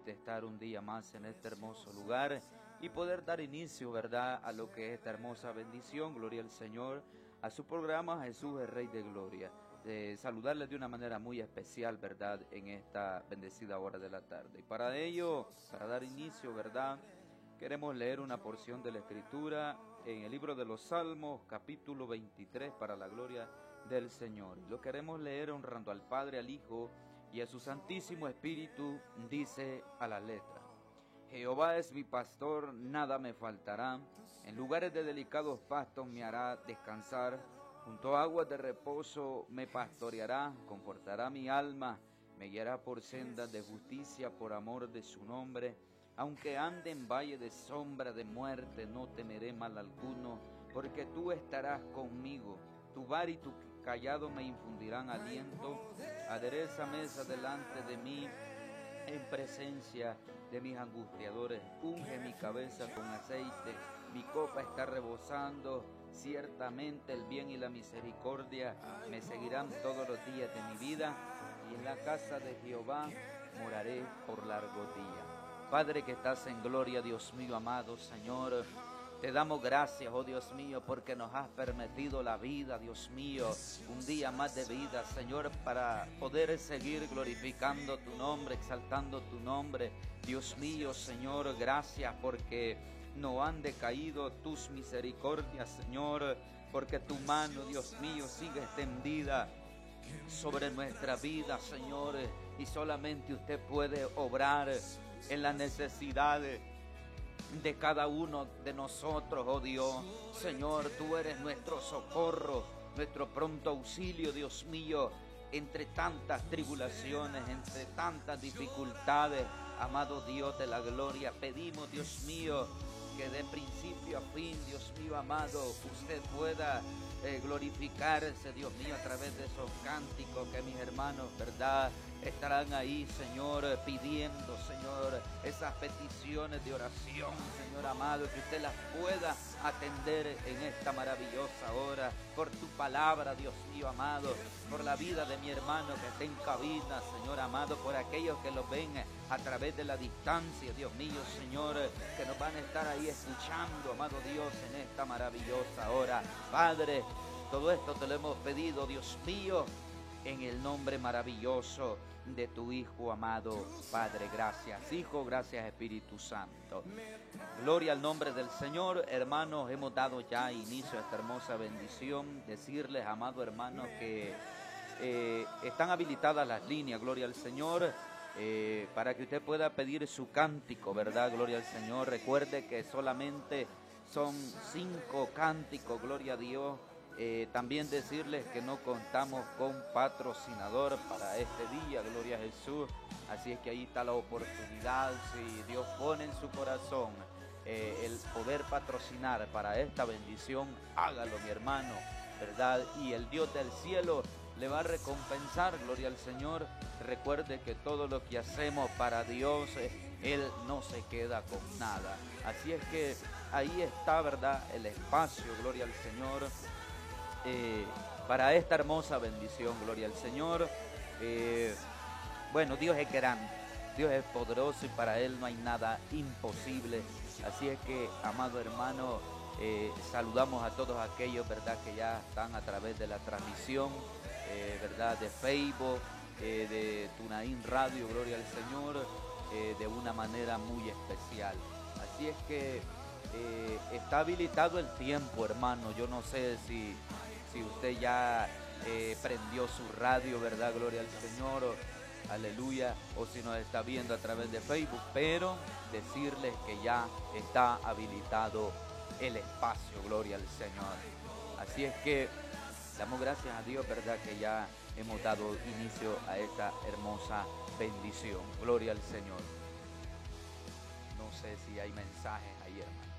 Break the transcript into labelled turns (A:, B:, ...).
A: permite estar un día más en este hermoso lugar y poder dar inicio, ¿verdad?, a lo que es esta hermosa bendición, gloria al Señor, a su programa Jesús es Rey de Gloria. Saludarles de una manera muy especial, ¿verdad?, en esta bendecida hora de la tarde. Y para ello, para dar inicio, ¿verdad?, queremos leer una porción de la Escritura en el libro de los Salmos, capítulo 23, para la gloria del Señor. Lo queremos leer honrando al Padre, al Hijo y a su Santísimo Espíritu. Dice a la letra: Jehová es mi pastor, nada me faltará. En lugares de delicados pastos me hará descansar. Junto a aguas de reposo me pastoreará, confortará mi alma, me guiará por sendas de justicia por amor de su nombre. Aunque ande en valle de sombra de muerte, no temeré mal alguno, porque tú estarás conmigo. Tu vara y tu cayado me infundirán aliento. Adereza mesa delante de mí, en presencia de mis angustiadores. Unge mi cabeza con aceite, mi copa está rebosando. Ciertamente el bien y la misericordia me seguirán todos los días de mi vida, y en la casa de Jehová moraré por largos días. Padre que estás en gloria, Dios mío amado, Señor, te damos gracias, oh Dios mío, porque nos has permitido la vida, Dios mío, un día más de vida, Señor, para poder seguir glorificando tu nombre, exaltando tu nombre. Dios mío, Señor, gracias porque no han decaído tus misericordias, Señor, porque tu mano, Dios mío, sigue extendida sobre nuestra vida, Señor, y solamente usted puede obrar en las necesidades de cada uno de nosotros, oh Dios. Señor, tú eres nuestro socorro, nuestro pronto auxilio, Dios mío, entre tantas tribulaciones, entre tantas dificultades. Amado Dios de la gloria, pedimos, Dios mío, que de principio a fin, Dios mío amado, usted pueda glorificarse, Dios mío, a través de esos cánticos que mis hermanos, ¿verdad?, estarán ahí, Señor, pidiendo, Señor, esas peticiones de oración, Señor amado, que usted las pueda atender en esta maravillosa hora, por tu palabra, Dios mío amado, por la vida de mi hermano que está en cabina, Señor amado, por aquellos que los ven a través de la distancia, Dios mío, Señor, que nos van a estar ahí escuchando, amado Dios, en esta maravillosa hora. Padre, todo esto te lo hemos pedido, Dios mío, en el nombre maravilloso de tu Hijo amado. Padre, gracias Hijo, gracias Espíritu Santo. Gloria al nombre del Señor. Hermanos, hemos dado ya inicio a esta hermosa bendición. Decirles, amado hermanos, que están habilitadas las líneas, gloria al Señor, para que usted pueda pedir su cántico, ¿verdad? Gloria al Señor. Recuerde que solamente son 5 cánticos, gloria a Dios. También decirles que no contamos con patrocinador para este día, gloria a Jesús. Así es que ahí está la oportunidad, si Dios pone en su corazón el poder patrocinar para esta bendición, hágalo, mi hermano, ¿verdad? Y el Dios del cielo le va a recompensar, gloria al Señor. Recuerde que todo lo que hacemos para Dios, Él no se queda con nada. Así es que ahí está, ¿verdad?, el espacio, gloria al Señor, para esta hermosa bendición, gloria al Señor. Bueno, Dios es grande, Dios es poderoso y para Él no hay nada imposible. Así es que, amado hermano, saludamos a todos aquellos, ¿verdad?, que ya están a través de la transmisión, ¿verdad?, de Facebook, de Tunaín Radio, gloria al Señor, de una manera muy especial. Así es que está habilitado el tiempo, hermano. Yo no sé si usted ya prendió su radio, ¿verdad? Gloria al Señor, aleluya, o si nos está viendo a través de Facebook, pero decirles que ya está habilitado el espacio, gloria al Señor. Así es que damos gracias a Dios, ¿verdad?, que ya hemos dado inicio a esta hermosa bendición. Gloria al Señor. No sé si hay mensajes ahí, hermano.